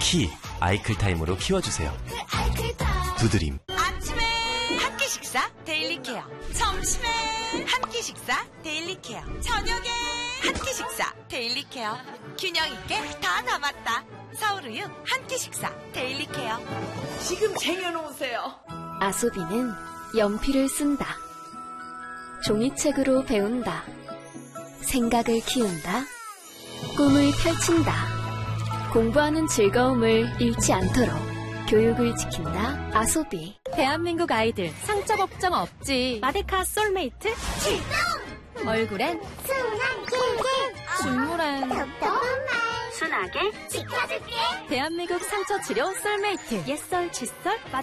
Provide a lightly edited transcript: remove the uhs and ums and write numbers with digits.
키 아이클타임으로 키워주세요. 두드림. 아침에 한 끼 식사 데일리 케어, 점심에 한 끼 식사 데일리 케어, 저녁에 한 끼 식사 데일리 케어. 균형 있게 다 담았다. 서울우유 한 끼 식사 데일리 케어. 지금 쟁여놓으세요. 아소비는 연필을 쓴다. 종이책으로 배운다. 생각을 키운다. 꿈을 펼친다. 공부하는 즐거움을 잃지 않도록 교육을 지킨다. 아소비. 대한민국 아이들 상처 걱정 없지. 마데카 솔메이트 출동! 얼굴엔 순한 ยิ้ยิ้, 눈물엔 덥더운 말 순하게 지켜줄게. 대한민국 상처 치료 솔메이트. 옛설 칫솔 마데카.